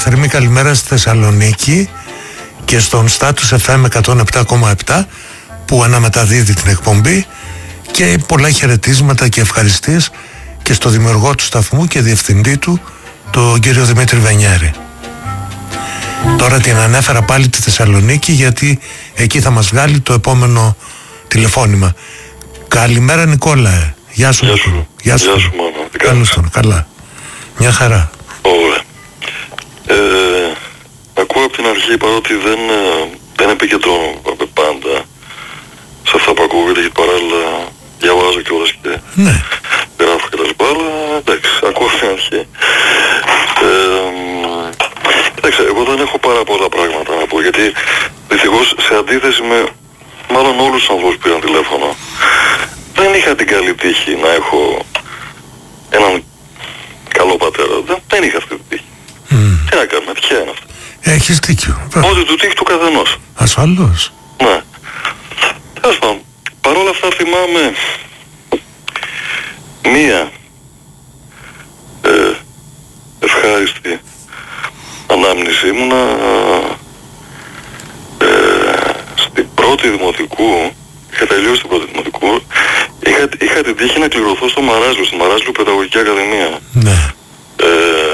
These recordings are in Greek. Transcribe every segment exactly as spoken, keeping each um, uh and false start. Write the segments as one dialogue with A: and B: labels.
A: θερμή καλημέρα στη Θεσσαλονίκη και στον Status εφ εμ εκατόν επτά κόμμα επτά που αναμεταδίδει την εκπομπή, και πολλά χαιρετίσματα και ευχαριστίες και στο δημιουργό του σταθμού και διευθυντή του, τον κύριο Δημήτρη Βενιέρη. Τώρα την ανέφερα πάλι τη Θεσσαλονίκη γιατί εκεί θα μας βγάλει το επόμενο τηλεφώνημα. Καλημέρα Νικόλα. Γεια σου.
B: Γεια σου.
A: Γεια σου.
B: Γεια σου μάνα.
A: Καλώς τον. Καλά. Μια χαρά.
B: Ωραία. Ε, ακούω από την αρχή, παρότι δεν, δεν επικεντρώνω πάντα σε αυτά που ακούγεται, γιατί παράλληλα διαβάζω κιόλας και
A: ναι.
B: γράφω και τα λοιπά, αλλά εντάξει, ακούω από την αρχή. Ε, εντάξει, εγώ δεν έχω πάρα πολλά πράγματα να πω, γιατί δυστυχώς σε αντίθεση με μάλλον όλους τους ανθρώπους που πήραν τηλέφωνο, δεν είχα την καλή τύχη να έχω έναν καλό πατέρα. Δεν, δεν είχα αυτή την τύχη. Mm. Τι να κάνουμε, τυχαία είναι αυτό.
A: Έχεις δίκιο.
B: Ό,τι του τύχει του καθενός.
A: Ασφαλώς.
B: Ναι. Τέλος πάντων, παρόλα αυτά θυμάμαι μία ε, ευχάριστη ανάμνηση. Ήμουνα ε, στην πρώτη δημοτικού, είχα τελειώσει την πρώτη δημοτικού, είχα, είχα την τύχη να κληρωθώ στο Μαράζλου, στη Μαράζλου Παιδαγωγική Ακαδημία.
A: Ναι.
B: Ε,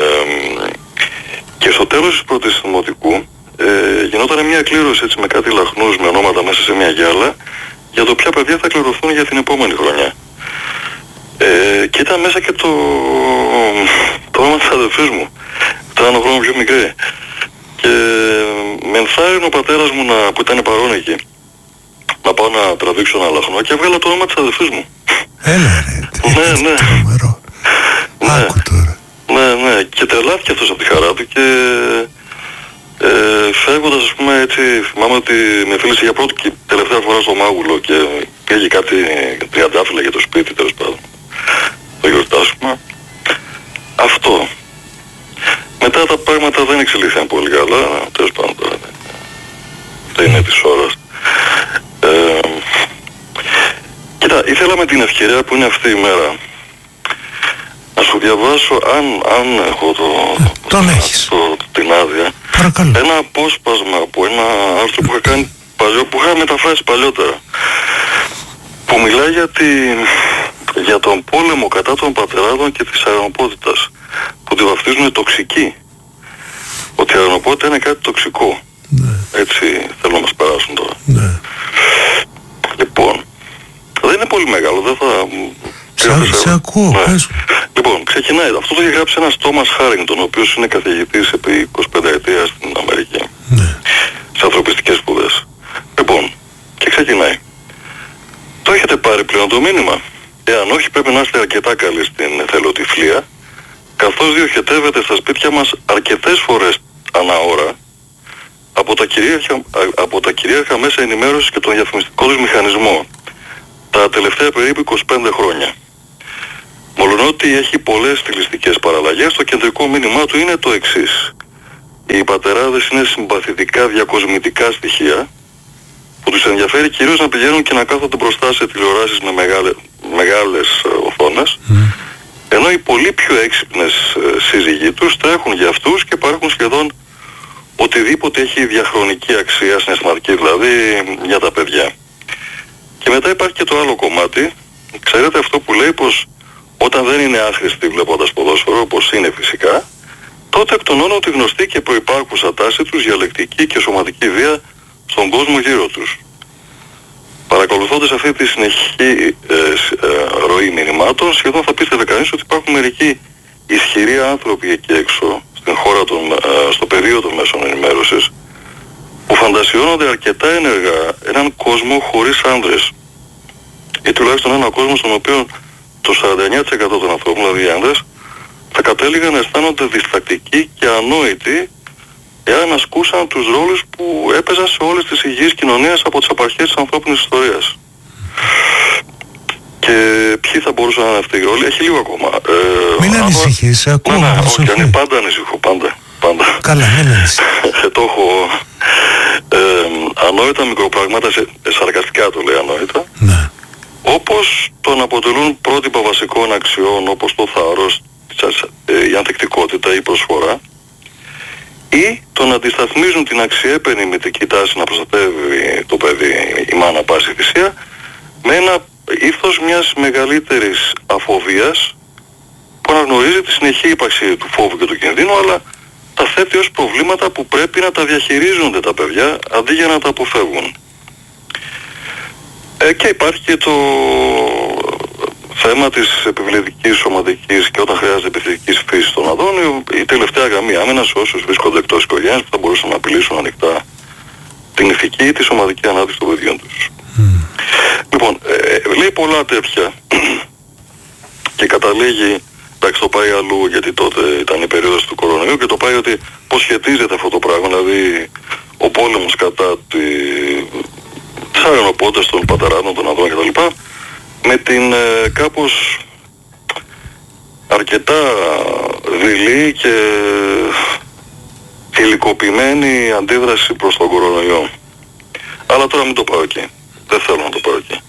B: και στο τέλος της πρώτης δημοτικού ε, γινόταν μια κλήρωση έτσι με κάτι λαχνούς, με ονόματα μέσα σε μια γυάλα, για το ποια παιδιά θα κληρωθούν για την επόμενη χρονιά. Ε, και ήταν μέσα και το, το όνομα της αδερφής μου, ήταν ένα χρόνο πιο μικρή. Και με ενθάρρυνε ο πατέρας μου, να, που ήταν παρόν εκεί, να πάω να τραβήξω ένα λαχνό, και έβγαλα το όνομα της αδερφής μου.
A: Έλα ρε.
B: Ναι, ναι.
A: Ναι. Άκου τώρα.
B: Ναι, ναι. Και τρελάθηκε αυτός από τη χαρά του και ε, φεύγοντας, ας πούμε, έτσι, θυμάμαι ότι με φίλησε για πρώτη και τελευταία φορά στο Μάγουλο και πήγε κάτι τριαντάφυλλα για το σπίτι, τέλος πάντων. Το γιορτάσουμε. Αυτό. Μετά τα πράγματα δεν εξελίχθηκαν πολύ καλά, τέλος πάντων τώρα. Δεν είναι της ώρας. Ε, κοίτα, ήθελα με την ευκαιρία που είναι αυτή η μέρα να σου διαβάσω, αν, αν έχω το,
A: τον
B: το,
A: έχεις.
B: Το, το, την άδεια,
A: παρακαλώ,
B: ένα απόσπασμα από ένα άρθρο που είχα κάνει παλιό, που είχα μεταφράσει παλιότερα, που μιλάει για, τη, για τον πόλεμο κατά των πατεράδων και της αρενοπότητας, που τη βαφτίζουν τοξική. Ότι η αρενοπότητα είναι κάτι τοξικό.
A: Ναι.
B: Έτσι θέλω να μας περάσουν τώρα.
A: Ναι.
B: Λοιπόν, δεν είναι πολύ μεγάλο, δεν θα...
A: Σε, σε ακούω,
B: ναι.
A: πες.
B: Λοιπόν, ξεκινάει. Αυτό το είχε γράψει ένας Τόμας Χάρινγκτον, ο οποίος είναι καθηγητής επί είκοσι πέντε ετία στην Αμερική.
A: Ναι.
B: Σε ανθρωπιστικές σπουδές. Λοιπόν, και ξεκινάει. Το έχετε πάρει πλέον το μήνυμα? Εάν όχι, πρέπει να είστε αρκετά καλοί στην εθελοτυφλία, καθώς διοχετεύετε στα σπίτια μας αρκετές φορές ανά ώρα από τα κυρίαρχα, από τα κυρίαρχα μέσα ενημέρωσης και τον διαφημιστικό τους μηχανισμό τα τελευταία περίπου είκοσι πέντε χρόνια. Μολονότι έχει πολλές στιλιστικές παραλλαγές, το κεντρικό μήνυμά του είναι το εξής. Οι πατεράδες είναι συμπαθητικά διακοσμητικά στοιχεία που τους ενδιαφέρει κυρίως να πηγαίνουν και να κάθονται μπροστά σε τηλεοράσεις με μεγάλε, μεγάλες οθόνες, mm. ενώ οι πολύ πιο έξυπνες ε, σύζυγοι τους τρέχουν για αυτούς και παρέχουν σχεδόν οτιδήποτε έχει διαχρονική αξία, συναισθηματική δηλαδή, για τα παιδιά. Και μετά υπάρχει και το άλλο κομμάτι, ξέρετε αυτό που λέει πως όταν δεν είναι άχρηστη βλέποντας ποδόσφαιρο, όπως είναι φυσικά, τότε εκτονώνουν τη γνωστή και προϋπάρχουσα τάση τους για λεκτική και σωματική βία στον κόσμο γύρω τους. Παρακολουθώντας αυτή τη συνεχή ε, ε, ροή μηνυμάτων, σχεδόν θα πίστευε κανείς ότι υπάρχουν μερικοί ισχυροί άνθρωποι εκεί έξω, στην χώρα των, ε, στο πεδίο των μέσων ενημέρωσης, που φαντασιώνονται αρκετά ένεργα έναν κόσμο χωρίς άνδρες. Ή τουλάχιστον έναν κόσμο στον οποίο το σαράντα εννέα τοις εκατό των ανθρώπων, δηλαδή οι άνδρες, θα κατέληγαν να αισθάνονται διστακτικοί και ανόητοι εάν ασκούσαν τους ρόλους που έπαιζαν σε όλες τις υγιείς κοινωνίες από τις απαρχές της ανθρώπινης ιστορίας. Και ποιοι θα μπορούσαν να είναι αυτοί οι ρόλοι? Έχει λίγο ακόμα. Ε,
A: μην ανησυχείς, σε ακούω.
B: Ναι, ναι, όχι, okay, αν πάντα ανησυχώ, πάντα. πάντα.
A: Καλά, μην ανησυχείς.
B: Το έχω... Ε, ανόητα μικροπράγματα, σε, σαρκαστικά το λέει ανόητα.
A: Ναι.
B: Όπως τον αποτελούν πρότυπα βασικών αξιών, όπως το θάρρος, η ανθεκτικότητα, η προσφορά, ή το να αντισταθμίζουν την αξιέπαινη μυτική τάση να προστατεύει το παιδί η μάνα πάση θυσία με ένα ήθος μιας μεγαλύτερης αφοβίας που αναγνωρίζει τη συνεχή ύπαρξη του φόβου και του κινδύνου, αλλά τα θέτει ως προβλήματα που πρέπει να τα διαχειρίζονται τα παιδιά αντί για να τα αποφεύγουν. Ε, και υπάρχει και το θέμα της επιβλητικής σωματικής και όταν χρειάζεται επιθετικής φύσης των αδών, η τελευταία γραμμή άμυνας όσους βρίσκονται εκτός οικογένειας που θα μπορούσαν να απειλήσουν ανοιχτά την ηθική ή τη σωματική ανάπτυξη των παιδιών τους. Mm. Λοιπόν, ε, λέει πολλά τέτοια και καταλήγει, εντάξει, το πάει αλλού γιατί τότε ήταν η περίοδος του κορονοϊού και το πάει ότι πώς σχετίζεται αυτό το πράγμα, δηλαδή ο πόλεμος κατά τη, της αγανοπότητας των πατεράδων, των αδών κτλ. Με την ε, κάπως αρκετά δειλή και θηλυκοποιημένη αντίδραση προς τον κορονοϊό. Αλλά τώρα μην το πάω εκεί. Δεν θέλω να το πάω εκεί.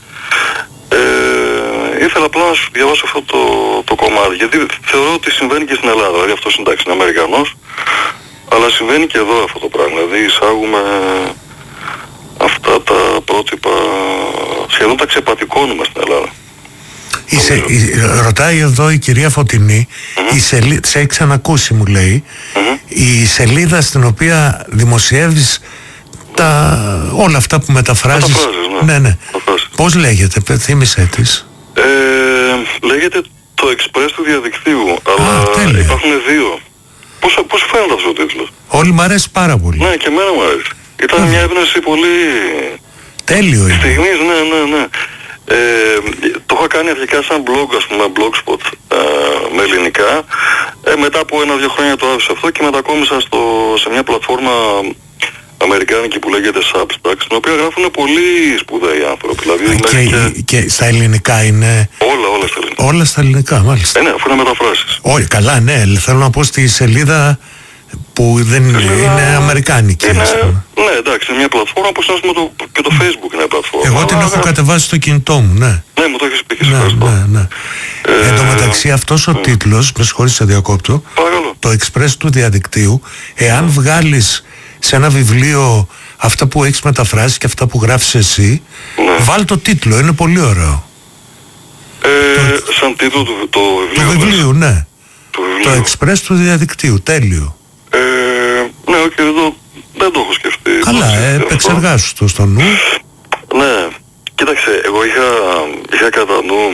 B: Ε, ήθελα απλά να σου διαβάσω αυτό το, το κομμάτι, γιατί θεωρώ ότι συμβαίνει και στην Ελλάδα. Δηλαδή αυτός εντάξει είναι Αμερικανός, αλλά συμβαίνει και εδώ αυτό το πράγμα. Δηλαδή εισάγουμε αυτά τα πρότυπα, σχεδόν τα ξεπατικώνουμε στην Ελλάδα.
A: Είσαι, η, ρωτάει εδώ η κυρία Φωτεινή, mm-hmm. η σελί, σε έχει ξανακούσει μου λέει, mm-hmm. η σελίδα στην οποία δημοσιεύεις τα, όλα αυτά που μεταφράζεις.
B: Μεταφράζεις, ναι.
A: ναι, ναι. Πώς λέγεται, θύμισέ της.
B: Ε, λέγεται το Express του διαδικτύου, αλλά
A: Α,
B: υπάρχουν δύο. Πώς, πώς φαίνεται αυτός ο τίτλος?
A: Όλοι μ' αρέσει πάρα πολύ.
B: Ναι, και εμένα μου αρέσει. Ήταν μια έμπνευση πολύ...
A: Τέλειο είναι.
B: Στιγμής, ναι, ναι, ναι. Ε, το είχα κάνει αρχικά σαν blog, ας πούμε, blogspot ε, με ελληνικά. Ε, μετά από ένα-δύο χρόνια το άφησα αυτό και μετακόμισα στο, σε μια πλατφόρμα αμερικάνικη που λέγεται Substack, στην οποία γράφουν πολύ σπουδαίοι άνθρωποι. Δηλαδή,
A: και, και... και στα ελληνικά είναι...
B: Όλα, όλα στα ελληνικά.
A: Όλα στα ελληνικά, μάλιστα.
B: Ε, ναι, αφού είναι μεταφράσεις.
A: Όχι, καλά, ναι. Θέλω να πω στη σελίδα που δεν είναι, είναι αμερικάνικη.
B: Είναι, ναι, εντάξει, είναι μια πλατφόρμα που είναι το, και το Facebook είναι πλατφόρμα.
A: Εγώ την έχω κατεβάσει στο κινητό μου, ναι.
B: Ναι, μου το έχεις πει και
A: ναι, ναι, ναι. Ε, Εν τω μεταξύ αυτός ο
B: ναι.
A: τίτλος, με συγχωρείς σε διακόπτω,
B: παρακαλώ.
A: Το Express του διαδικτύου, εάν ναι. βγάλεις σε ένα βιβλίο αυτά που έχεις μεταφράσει και αυτά που γράφεις εσύ, ναι. βάλ το τίτλο, είναι πολύ ωραίο.
B: Ε, το... Σαν τίτλο του το βιβλίου.
A: Το βιβλίου, ναι.
B: Το, βιβλίου.
A: Το Express του διαδικτύου, τέλειο.
B: Ε, ναι, όχι, δεν το, δεν το έχω σκεφτεί.
A: Καλά, ε, επεξεργάσου το στο νου.
B: Ναι, κοίταξε, εγώ είχα, είχα κατά νου,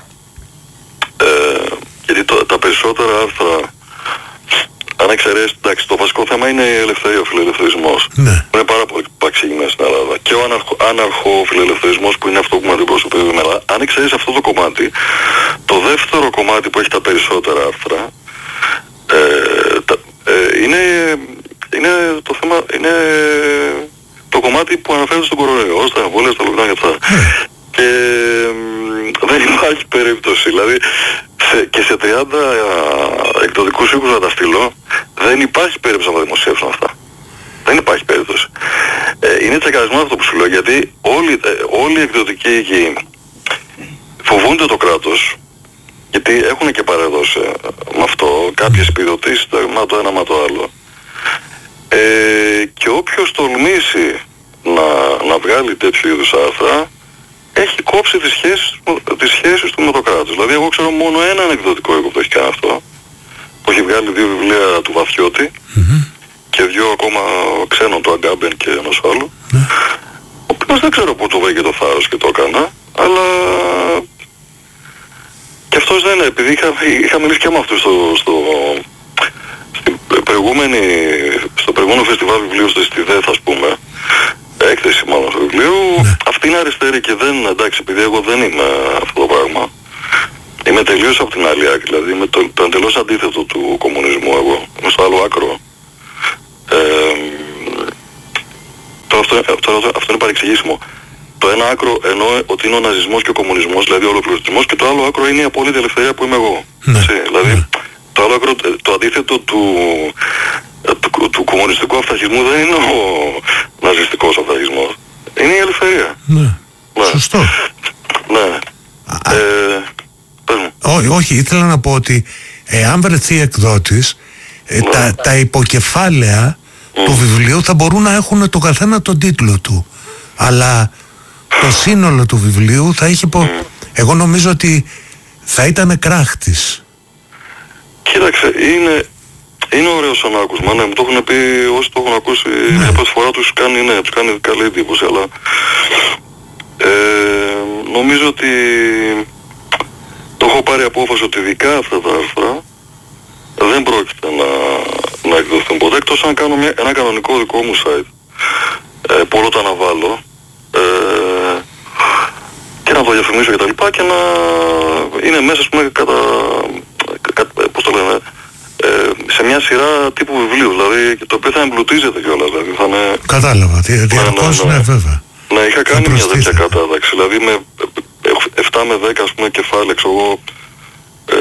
B: ε, γιατί το, τα περισσότερα άρθρα, αν εξαιρέσεις, εντάξει, το βασικό θέμα είναι η ελευθερία, ο φιλελευθερισμός. Ναι. Είναι πάρα πολύ παξίγνες στην Ελλάδα. Και ο αναρχο, άναρχο φιλελευθερισμός που είναι αυτό που με αντιπροσωπεύει η Ελλάδα. Αν εξαιρέσεις αυτό το κομμάτι, το δεύτερο κομμάτι που έχει τα περισσότερα άρθρα, ε, τα, ε, είναι, είναι το θέμα, είναι το κομμάτι που αναφέρεται στον κορονοϊό, στα εμβόλια, στα lockdown και αυτά. Και ε, δεν υπάρχει περίπτωση, δηλαδή σε, και σε τριάντα εκδοτικούς οίκους να τα στείλω, δεν υπάρχει περίπτωση να τα δημοσιεύσουν αυτά. Δεν υπάρχει περίπτωση. Ε, είναι τσεκαρισμό αυτό που σου λέω, γιατί όλοι, ε, όλοι οι εκδοτικοί οίκοι φοβούνται το κράτος, γιατί έχουν και παρεδώσει με αυτό κάποιες επιδοτήσεις, μα το ένα μα το άλλο. Ε, και όποιος τολμήσει να, να βγάλει τέτοιου είδους άρθρα, έχει κόψει τις σχέσεις, τις σχέσεις του με το κράτος. Δηλαδή εγώ ξέρω μόνο έναν εκδοτικό οίκο που το έχει κάνει αυτό, που έχει βγάλει δύο βιβλία του Βαθιώτη mm-hmm. και δύο ακόμα ξένων, του Αγκάμπεν και ενός άλλου, mm-hmm. ο οποίος δεν ξέρω πού το βρήκε το θάρρος και το έκανα, αλλά και αυτός δεν είναι, επειδή είχα, είχα μιλήσει και με αυτούς στο, στο, στην προηγούμενη, στο προηγούμενο φεστιβάλ βιβλίου στο ΕΣΤΙΔΕΘ, ας πούμε, έκθεση μάλλον στο βιβλίο, ναι. Αυτή είναι αριστερή και δεν, εντάξει, επειδή εγώ δεν είμαι αυτό το πράγμα, είμαι τελείως από την άλλη άκρη, δηλαδή είμαι το, το εντελώς αντίθετο του κομμουνισμού εγώ, είμαι στο άλλο άκρο. Ε, το, αυτό, αυτό, αυτό είναι παρεξηγήσιμο. Το ένα άκρο εννοώ ότι είναι ο ναζισμός και ο κομμουνισμός, δηλαδή ο ολοκληρωτισμός, και το άλλο άκρο είναι η απόλυτη ελευθερία που είμαι εγώ. Ναι. Έτσι, δηλαδή ναι. το άλλο άκρο, το αντίθετο του, του, του κομμουνιστικού αυταρχισμού δεν είναι ο ναζιστικός αυταρχισμός. Είναι η ελευθερία.
A: Ναι. Ναι. Σωστό.
B: Ναι. Ε, πες μου.
A: Ό, όχι, ήθελα να πω ότι εάν βρεθεί εκδότης, ε, τα, τα υποκεφάλαια mm. του βιβλίου θα μπορούν να έχουν το καθένα τον τίτλο του, αλλά το σύνολο του βιβλίου θα είχε πο... mm. εγώ νομίζω ότι θα ήταν κράχτης.
B: Κοίταξε, είναι, είναι ωραίο σαν άκουσμα, ναι, μου το έχουν πει όσοι το έχουν ακούσει, ναι. μια πρώτη φορά τους κάνει, ναι, τους κάνει καλή εντύπωση, αλλά ε, νομίζω ότι το έχω πάρει απόφαση ότι ειδικά αυτά τα άρθρα δεν πρόκειται να, να εκδοθούν ποτέ, εκτός αν κάνω μια, ένα κανονικό δικό μου site ε, που όλο το αναβάλω ε, και να το διαφημίσω και τα λοιπά και να είναι μέσα, ας πούμε, κατά, κα, πώς το λένε, ε, σε μια σειρά τύπου βιβλίου, δηλαδή, το οποίο θα εμπλουτίζεται κιόλας, δηλαδή θα είναι...
A: Κατάλαβα, διαρκώς, ναι, ναι, ναι, βέβαια.
B: Ναι, είχα κάνει μια τέτοια κατάταξη, δηλαδή με επτά με δέκα, ας πούμε, κεφάλαια, ξέρω εγώ, ε,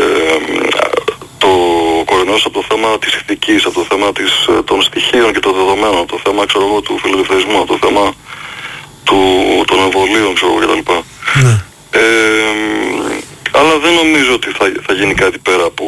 B: το κορενός από το θέμα της ηθικής, από το θέμα της, των στοιχείων και των δεδομένων, από το θέμα, ξέρω εγώ, του φιλελευθερισμού, από το θέμα του, των εμβολίων, ξέρω εγώ, κτλ.
A: Ναι.
B: Ε, αλλά δεν νομίζω ότι θα, θα γίνει κάτι πέρα από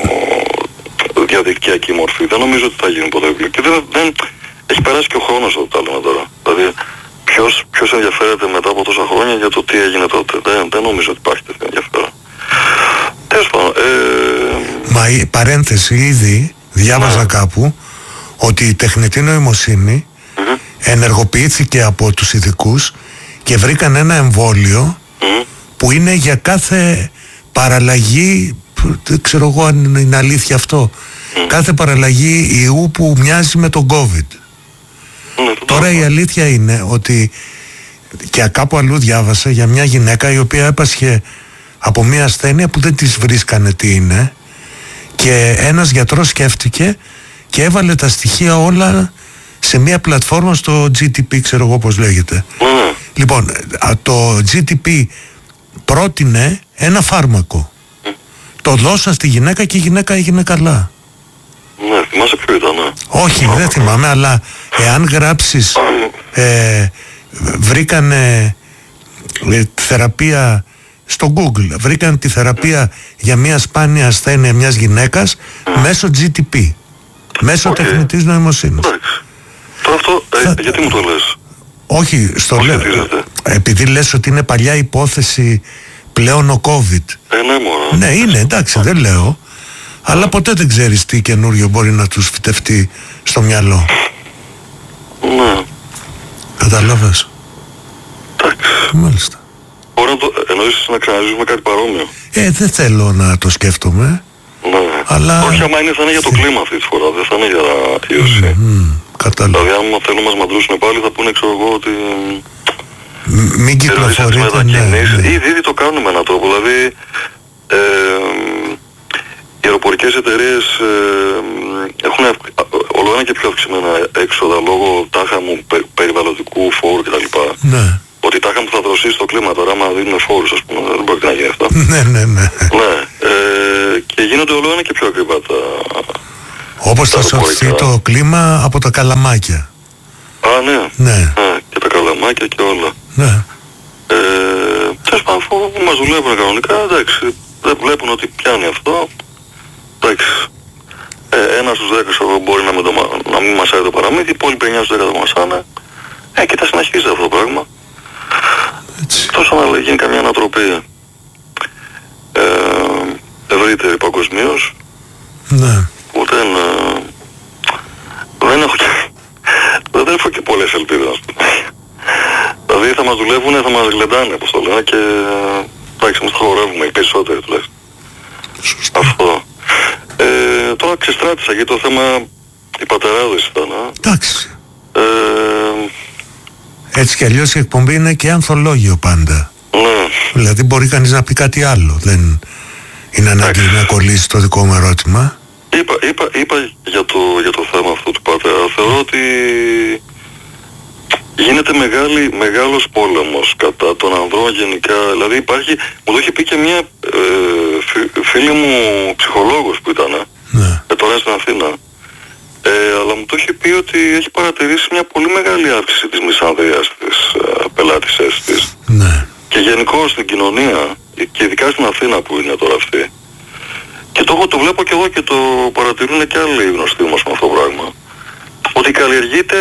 B: διαδικτυακή μορφή. Δεν νομίζω ότι θα γίνει ποτέ βιβλίο. Και δεν, δεν έχει περάσει και ο χρόνος αυτό το λέμε τώρα. Δηλαδή, ποιος, ποιος ενδιαφέρεται μετά από τόσα χρόνια για το τι έγινε τότε. Δεν, δεν νομίζω ότι υπάρχει τέτοιο ενδιαφέρον. Τέλος πάντων. Ε...
A: Μα η παρένθεση, ήδη διάβαζα ναι. κάπου ότι η τεχνητή νοημοσύνη mm-hmm. ενεργοποιήθηκε από τους ειδικούς και βρήκαν ένα εμβόλιο mm. που είναι για κάθε παραλλαγή, δεν ξέρω εγώ αν είναι αλήθεια αυτό, mm. κάθε παραλλαγή ιού που μοιάζει με τον COVID. Mm. Τώρα η αλήθεια είναι ότι, και κάπου αλλού διάβασα για μια γυναίκα η οποία έπασχε από μια ασθένεια που δεν της βρίσκανε τι είναι, και ένας γιατρός σκέφτηκε και έβαλε τα στοιχεία όλα σε μια πλατφόρμα στο τζι τι πι, ξέρω εγώ πώς λέγεται. Mm. Λοιπόν, το τζι τι πι πρότεινε ένα φάρμακο. Mm. Το δώσα στη γυναίκα και η γυναίκα έγινε καλά.
B: Ναι, θυμάσαι ποιο ήταν, ναι.
A: Όχι, δεν θυμάμαι, αλλά εάν γράψεις ε, βρήκανε ε, θεραπεία στο Google, βρήκαν τη θεραπεία για μια σπάνια ασθένεια μιας γυναίκας mm. μέσω τζι τι πι, μέσω okay. τεχνητής νοημοσύνης.
B: Τώρα αυτό, ε, Θα... γιατί μου το λες?
A: Όχι, στο λέω, επειδή λες ότι είναι παλιά υπόθεση πλέον ο COVID.
B: Ε, ναι, μωρά.
A: Ναι, είναι, εντάξει, δεν λέω. Αλλά ποτέ δεν ξέρεις τι καινούριο μπορεί να τους φυτευτεί στο μυαλό.
B: Ναι.
A: Καταλάβες?
B: Εντάξει.
A: Μάλιστα.
B: Μπορεί να το εννοήσεις να ξαναζήσουμε κάτι παρόμοιο?
A: Ε, δεν θέλω να το σκέφτομαι.
B: Ναι.
A: Αλλά...
B: Όχι, άμα είναι θα είναι για το κλίμα αυτή τη φορά, δεν θα είναι για ίωση.
A: Mm, κατάλαβα.
B: Δηλαδή αν θέλουν να μας μαντρούσουν πάλι θα πούνε, ξέρω εγώ, ότι...
A: Μ, μην κυκλοφορείτε, ναι, ναι.
B: Ήδη, ήδη το κάνουμε έναν τρόπο, δηλαδή ε, οι αεροπορικές εταιρείες ε, έχουν όλο ένα και πιο αυξημένα έξοδα λόγω τάχα μου πε, περιβαλλοντικού φόρου κτλ.
A: Ναι.
B: Ότι τάχα μου θα δροσίσει το κλίμα τώρα, άμα δίνουμε φόρους, ας πούμε, δεν μπορεί να γίνει αυτό.
A: Ναι, ναι, ναι.
B: Ναι, ε, και γίνονται όλο ένα και πιο ακριβά τα...
A: Όπως θα σωθεί το κλίμα από τα καλαμάκια.
B: Α, ναι.
A: Ναι.
B: ναι. Και τα καλαμάκια και όλα.
A: Ναι.
B: Ε, τέλος πάντων, αφού μας δουλεύουν κανονικά, εντάξει, δεν βλέπουν ότι πιάνει αυτό. Εντάξει. Ε, ένας στους δέκα μπορεί να μην, το, να μην μασάει το παραμύθι, οι υπόλοιποι εννιά στους δέκα το μασάνε. Ε, και θα συνεχίζει αυτό το πράγμα. Τόσο να γίνει καμιά ανατροπή ε, ευρύτερη παγκοσμίως.
A: Ναι.
B: Που δεν, ε, δεν έχω και, δεν έχω και πολλές ελπίδες, ας πούμε. Δηλαδή θα μας δουλεύουν, θα μας γλεντάνε, όπως το λένε, και εντάξει, μας τα χορεύουμε, οι περισσότεροι τουλάχιστον.
A: Σωστά.
B: Αυτό. Ε, τώρα ξεστράτησα, γιατί το θέμα οι πατεράδες ήταν.
A: Εντάξει.
B: Ε,
A: Έτσι κι αλλιώς η εκπομπή είναι και ανθολόγιο πάντα.
B: Ναι.
A: Δηλαδή μπορεί κανείς να πει κάτι άλλο. Δεν είναι ανάγκη να κολλήσει το δικό μου ερώτημα.
B: Είπα, είπα, είπα για, το, για το θέμα αυτό του πατέρα. Θεωρώ ότι γίνεται μεγάλη, μεγάλος πόλεμος κατά των ανδρών γενικά. Δηλαδή υπάρχει, μου το είχε πει και μια ε, φι, φίλη μου ψυχολόγος που ήταν,
A: ναι.
B: ε, τώρα στην Αθήνα. Ε, αλλά μου το είχε πει ότι έχει παρατηρήσει μια πολύ μεγάλη αύξηση της μισανδρίας της ε, πελάτησές της.
A: Ναι.
B: Και γενικώς στην κοινωνία, και ειδικά στην Αθήνα που είναι τώρα αυτή, Και το, το βλέπω και εγώ και το παρατηρούν και άλλοι γνωστοί μας με αυτό το πράγμα. Ότι καλλιεργείται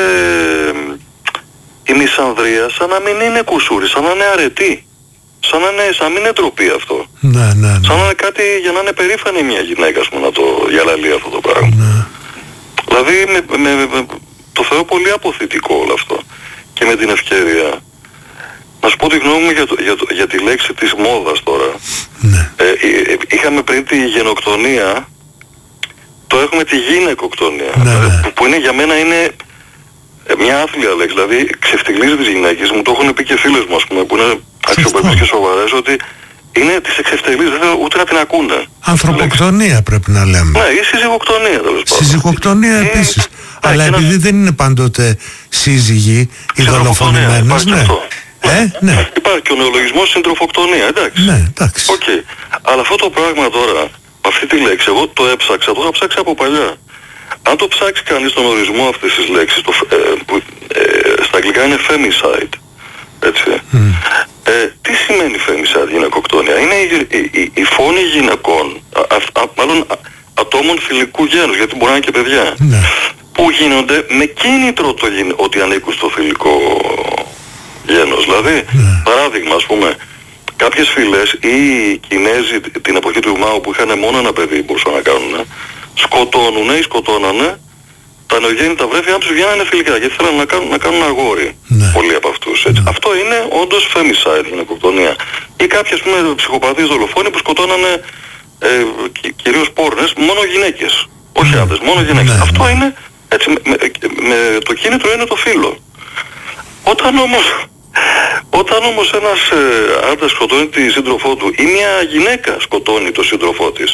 B: η μισανδρία σαν να μην είναι κουσούρι, σαν να είναι αρετή. Σαν να, είναι, σαν να μην είναι ντροπή αυτό.
A: Ναι, ναι, ναι.
B: Σαν να είναι κάτι για να είναι περήφανη μια γυναίκα, ας πούμε, να το διαλαλεί αυτό το πράγμα.
A: Ναι.
B: Δηλαδή με, με, με, το θεωρώ πολύ αποθητικό όλο αυτό. Και με την ευκαιρία να σου πω τη γνώμη μου για, το, για, το, για τη λέξη της μόδας τώρα.
A: Ναι.
B: Ε, ε, είχαμε πριν τη γενοκτονία, το έχουμε τη γυναικοκτονία.
A: Ναι, ναι.
B: Που, που είναι για μένα είναι μια άθλια λέξη. Δηλαδή ξεφτιλίζει τις γυναίκες. Μου το έχουν πει και φίλες μου, ας πούμε, που είναι αξιοπρεπείς και σοβαρές, ότι είναι τις εξευτελίζει, δεν θέλω ούτε να την ακούνε.
A: Ανθρωποκτονία πρέπει να λέμε.
B: Ναι, ή συζυγοκτονία τέλος πάντων.
A: Συζυγοκτονία
B: ή...
A: επίσης.
B: Ναι,
A: αλλά επειδή
B: να...
A: δεν είναι πάντοτε σύζυγοι οι δολοφονημένες, ναι. Ε, ναι.
B: Υπάρχει και ο νεολογισμός συντροφοκτονία, εντάξει.
A: Ναι, εντάξει.
B: Okay. Αλλά αυτό το πράγμα τώρα, αυτή τη λέξη, εγώ το έψαξα, το είχα ψάξει από παλιά. Αν το ψάξει κανείς τον ορισμό αυτής της λέξης, το, ε, που ε, στα αγγλικά είναι femicide, έτσι. Mm. Ε, τι σημαίνει femicide, γυναικοκτονία? Είναι η, η, η, η φόνη γυναικών, α, α, μάλλον α, ατόμων θηλυκού γένους, γιατί μπορεί να είναι και παιδιά, mm. που γίνονται με κίνητρο το γυ... ότι ανήκουν στο θηλυκό γένος. Δηλαδή, mm. παράδειγμα, ας πούμε, κάποιες φυλές ή οι Κινέζοι την εποχή του Μάου που είχαν μόνο ένα παιδί μπορούσαν να κάνουν, σκοτώνουνε ή σκοτώνανε τα νεογέννητα βρέφια αν τους βγαίνανε θηλυκά, γιατί θέλανε να κάνουν, να κάνουν αγόρι. Ναι. Πολλοί από αυτούς. Έτσι. Ναι. Αυτό είναι όντως femicide, γυναικοκτονία. Ή κάποιοι, ας πούμε, ψυχοπαθείς δολοφόνοι που σκοτώνανε ε, κυ- κυρίως πόρνες, μόνο γυναίκες. Όχι άντρες, μόνο γυναίκες. Ναι. Αυτό είναι, έτσι, με, με, με, το κίνητρο είναι το φύλο. Όταν όμως, όταν όμως ένας ε, άντρας σκοτώνει τη σύντροφό του ή μια γυναίκα σκοτώνει τον σύντροφό της,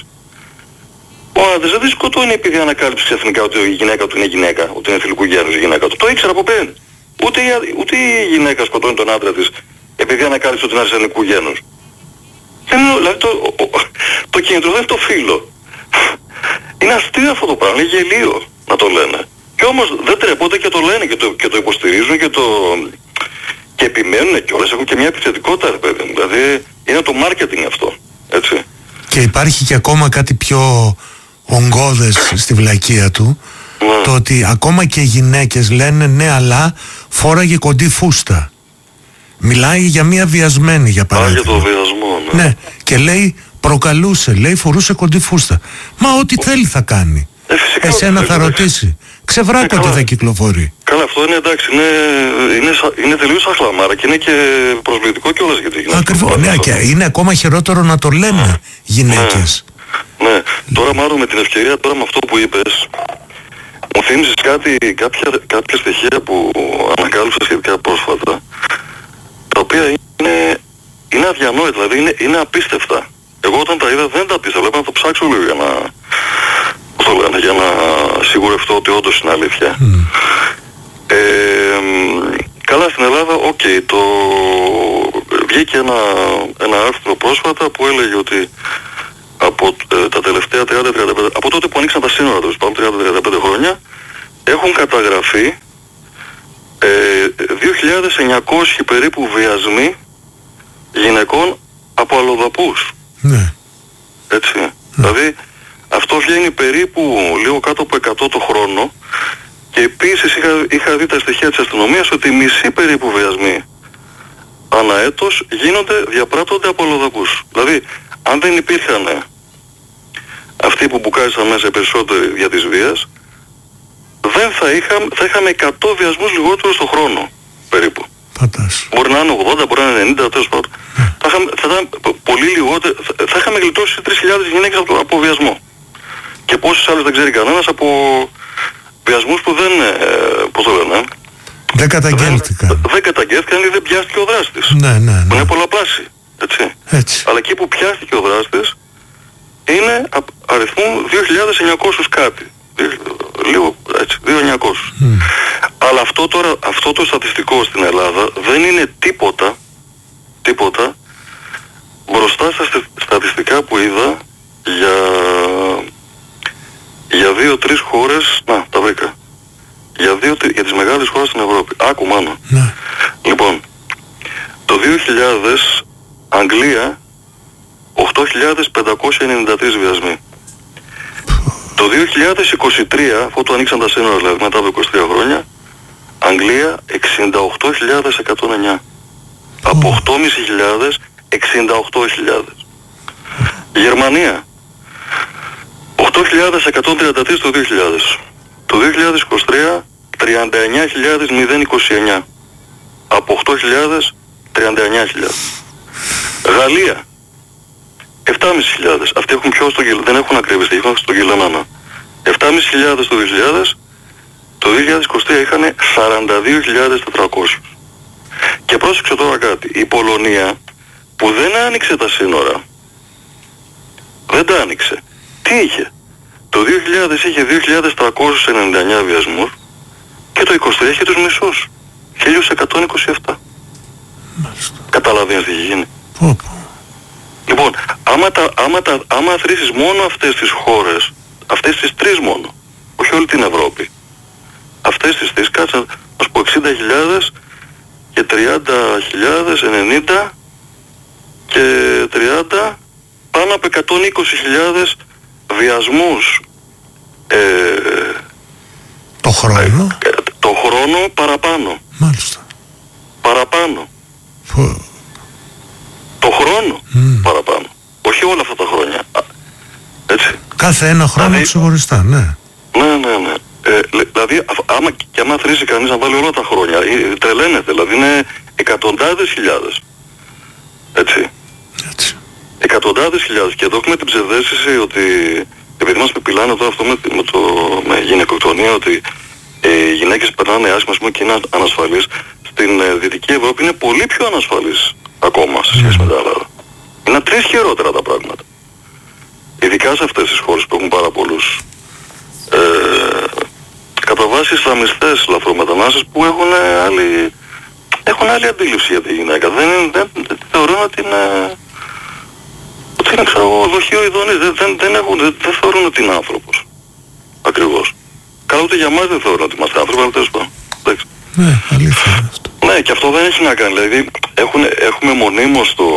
B: ο άντρας δεν σκοτώνει επειδή ανακάλυψε ξαφνικά ότι η γυναίκα του είναι γυναίκα, ότι είναι θηλυκού γένους η γυναίκα του. Το ήξερα από πριν. Ούτε η, ούτε η γυναίκα σκοτώνει τον άντρα της επειδή ανακάλυψε ότι είναι αρσενικού γένους. Δεν είναι, δηλαδή το, ο, ο, το κίνητρο δεν είναι το φύλο. Είναι αστείο αυτό το πράγμα, είναι γελίο να το λένε. Και όμως δεν τρέπονται και το λένε και το, και το υποστηρίζουν και το... και επιμένουν και όλες έχουν και μια επιθετικότητα, ρε παιδί. Δηλαδή είναι το marketing αυτό, έτσι.
A: Και υπάρχει και ακόμα κάτι πιο ογκώδες στη βλακεία του, ναι. Το ότι ακόμα και οι γυναίκες λένε ναι, αλλά φόραγε κοντή φούστα. Μιλάει για μια βιασμένη, για παράδειγμα.
B: Α, για το βιασμό, ναι.
A: Ναι, και λέει προκαλούσε, λέει φορούσε κοντή φούστα. Μα ό,τι Ο... θέλει θα κάνει.
B: Ε, φυσικά,
A: Εσένα θα ρωτήσει. Ξεβράκω ότι θα κυκλοφορεί.
B: Καλά, αυτό είναι εντάξει, είναι, είναι, είναι τελείως αχλαμάρα και είναι και προσβλητικό κιόλας για τη γυναίκα.
A: Ακριβώς, ναι, και είναι ακόμα χειρότερο να το λένε ναι. γυναίκες.
B: Ναι. ναι, τώρα μάλλον με την ευκαιρία, τώρα με αυτό που είπες, μου θύμισες κάτι, κάποια, κάποια στοιχεία που ανακάλυψα σχετικά πρόσφατα, τα οποία είναι, είναι αδιανόητα, δηλαδή είναι, είναι απίστευτα. Εγώ όταν τα είδα δεν τα πίστευα, πρέπει να το ψάξω λίγο για να... το λένε, για να σιγουρευτώ ότι όντως είναι αλήθεια. Mm. Ε, καλά, στην Ελλάδα, οκ, okay, το... βγήκε ένα, ένα άρθρο πρόσφατα που έλεγε ότι από ε, τα τελευταία τριάντα με τριάντα πέντε, από τότε που ανοίξαν τα σύνορα τους, πάνω τριάντα με τριάντα πέντε χρόνια, έχουν καταγραφεί ε, δύο χιλιάδες εννιακόσιοι περίπου βιασμοί γυναικών από αλλοδαπούς.
A: Ναι.
B: Έτσι. Mm. Δηλαδή, αυτό βγαίνει περίπου λίγο κάτω από εκατό το χρόνο και επίσης είχα, είχα δει τα στοιχεία της αστυνομίας ότι μισοί περίπου βιασμοί ανά έτος γίνονται, διαπράττονται από αλλοδαπούς. Δηλαδή, αν δεν υπήρχαν αυτοί που μπουκάρισαν μέσα περισσότεροι για της βίας, δεν θα, είχα, θα είχαμε εκατό βιασμούς λιγότερους το χρόνο περίπου.
A: Φαντάσου.
B: Μπορεί να είναι ογδόντα, μπορεί να είναι ενενήντα, τέλος πάντων. θα, θα ήταν πολύ λιγότερο, θα, θα είχαμε γλιτώσει τρεις χιλιάδες γυναίκες από, από βιασμό. Και πόσες άλλες δεν ξέρει κανένας από βιασμούς που δεν, ε, πώς το λένε,
A: δεν καταγγέλθηκαν.
B: Δεν, δεν καταγγέλθηκαν ή δεν πιάστηκε ο δράστης.
A: Ναι, ναι, ναι.
B: Που είναι πολλαπλάσιοι, έτσι.
A: έτσι.
B: Αλλά εκεί που πιάστηκε ο δράστης είναι αριθμού δύο χιλιάδες εννιακόσια κάτι. Λίγο έτσι, δύο χιλιάδες εννιακόσια. Mm. Αλλά αυτό τώρα, αυτό το στατιστικό στην Ελλάδα δεν είναι τίποτα, τίποτα μπροστά στα στατιστικά που είδα για, για δύο-τρεις χώρες, να, τα βρήκα. Για, δύο, για τις μεγάλες χώρες στην Ευρώπη. Άκου μάνα.
A: Ναι.
B: Λοιπόν, το δύο χιλιάδες Αγγλία οκτώ χιλιάδες πεντακόσιοι ενενήντα τρεις βιασμοί. Το δύο χιλιάδες είκοσι τρία, αφού το ανοίξαν τα σύνορα δηλαδή μετά από είκοσι τρία χρόνια, Αγγλία εξήντα οκτώ χιλιάδες εκατόν εννιά. Oh. Από οκτώ χιλιάδες πεντακόσιους εξήντα οκτώ χιλιάδες. Γερμανία οκτώ χιλιάδες εκατόν τριάντα τρία το δύο χιλιάδες. Το δύο χιλιάδες είκοσι τρία τριάντα εννιά χιλιάδες είκοσι εννιά. Από οκτώ χιλιάδες τριάντα εννιά χιλιάδες. Γαλλία επτά χιλιάδες πεντακόσιους. Αυτοί έχουν πιο στο γελ... δεν έχουν ακριβιστεί, έχουν στο γελανάνα. επτά χιλιάδες πεντακόσιους το δύο χιλιάδες. Το δύο χιλιάδες είκοσι τρία είχαν σαράντα δύο χιλιάδες τετρακόσιους. Και πρόσεξε τώρα κάτι. Η Πολωνία που δεν άνοιξε τα σύνορα, δεν τα άνοιξε. Τι είχε? Το δύο χιλιάδες είχε δύο χιλιάδες τριακόσιους ενενήντα εννιά βιασμούς και το είκοσι τρία είχε τους μισούς. χίλια εκατόν είκοσι επτά. Καταλαβαίνεις τι έχει γίνει.
A: Πω, πω.
B: Λοιπόν, άμα, τα, άμα, τα, άμα αθροίσεις μόνο αυτές τις χώρες, αυτές τις τρεις μόνο, όχι όλη την Ευρώπη, αυτές τις τρεις, κάτσε να σου πω εξήντα χιλιάδες και τριάντα χιλιάδες, ενενήντα και τριάντα, πάνω από εκατόν είκοσι χιλιάδες βιασμούς ε,
A: το χρόνο
B: ε, το χρόνο παραπάνω.
A: Μάλιστα.
B: Παραπάνω.
A: Φω...
B: Το χρόνο mm. παραπάνω. Όχι όλα αυτά τα χρόνια. Έτσι.
A: Κάθε ένα χρόνο δηλαδή, ξεχωριστά, ναι.
B: Ναι, ναι, ναι. Ε, δηλαδή, άμα, και άμα θρήσει κανείς να βάλει όλα τα χρόνια, ε, τρελαίνεται. Δηλαδή είναι εκατοντάδες χιλιάδες. Έτσι.
A: Έτσι.
B: Εκατοντάδες χιλιάδες. Και εδώ έχουμε την ψευδαίσθηση ότι, επειδή μας πεπιλάνε εδώ αυτό με, με, το, με γυναικοκτονία, ότι ε, οι γυναίκες περνάνε άσχημα και είναι ανασφαλείς. Στην ε, Δυτική Ευρώπη είναι πολύ πιο ανασφαλής ακόμα σε σχέση mm. με τα άλλα. Είναι τρεις χειρότερα τα πράγματα. Ειδικά σε αυτές τις χώρες που έχουν πάρα πολλούς ε, κατά βάση Ισλαμιστές λαθρομετανάστες που έχουν άλλη, έχουν άλλη αντίληψη για τη γυναίκα. Δεν, δεν, δεν θεωρούν ότι είναι, ότι είναι ξέρω, δοχείο ειδονής. Δεν, δεν, δεν, έχουν, δεν, δεν θεωρούν ότι είναι άνθρωπος. Ακριβώς. Καλά ούτε για μας δεν θεωρούν ότι είμαστε άνθρωποι, αλλά τέλος πάντων.
A: Ναι, αλήθεια είναι αυτό.
B: Ναι, και αυτό δεν έχει να κάνει. Δηλαδή έχουν, έχουμε μονίμως το...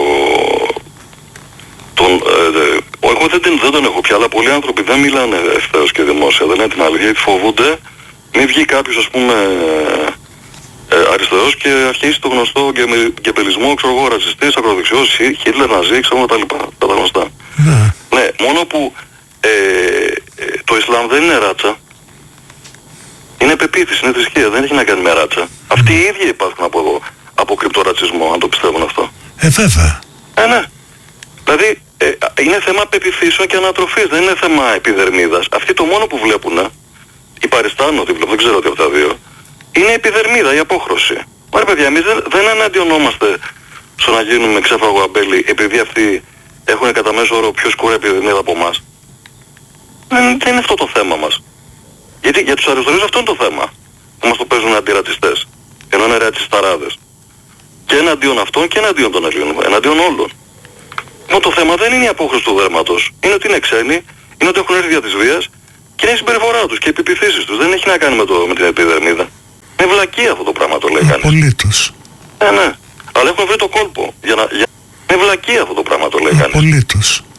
B: Τον, ε, εγώ δεν, δεν τον έχω πια, αλλά πολλοί άνθρωποι δεν μιλάνε ευθέως και δημόσια, δεν είναι την αλήθεια, γιατί φοβούνται μην βγει κάποιος ας πούμε ε, αριστερός και αρχίσει το γνωστό γκεμπελισμό, ξέρω εγώ, ρατσιστής, ακροδεξιός, Χίτλερ, Ναζί, ξέρω τα λοιπά, τα γνωστά.
A: Ναι.
B: Ναι, μόνο που ε, ε, το Ισλάμ δεν είναι ράτσα, είναι πεποίθηση, είναι θρησκεία, δεν έχει να κάνει με ράτσα. Mm. Αυτοί οι ίδιοι υπάρχουν από εδώ, από κρυπτορατσισμό, αν το πιστεύουν αυτό.
A: Ε, βέβαια.
B: Ε, ναι. Δηλαδή, ε, είναι θέμα πεπιθήσεων και ανατροφής, δεν είναι θέμα επιδερμίδας. Αυτοί το μόνο που βλέπουν, οι παριστάνουν ότι βλέπουν, δεν ξέρω τι από τα δύο, είναι επιδερμίδα, η απόχρωση. Μα παιδιά, εμείς δεν, δεν αναντιονόμαστε στο να γίνουμε ξέφαγο αμπέλι επειδή αυτοί έχουν κατά μέσο όρο πιο σκούρα επιδερμίδα από εμάς. Δεν, δεν είναι αυτό το θέμα μας. Γιατί για τους αριστερούς αυτό είναι το θέμα. Που μας το παίζουν αντιρατσιστές. Ενώ είναι ρατσισταράδες. Και εναντίον αυτών και εναντίον των Ελλήνων. Εναντίον όλων. Μα το θέμα δεν είναι η απόχρωση του δέρματος. Είναι ότι είναι ξένοι, είναι ότι έχουν έρθει δια της βίας και είναι η συμπεριφορά τους και οι επιπιθήσεις τους. Δεν έχει να κάνει με, το, με την επιδερμίδα. Είναι βλακεία αυτό το πράγμα, το λέει κανείς.
A: Απολύτως.
B: Ε, ναι. Αλλά έχουν βρει το κόλπο. Για να, για... Είναι βλακεία αυτό το πράγμα, το λέει κανείς.
A: Απολύτως.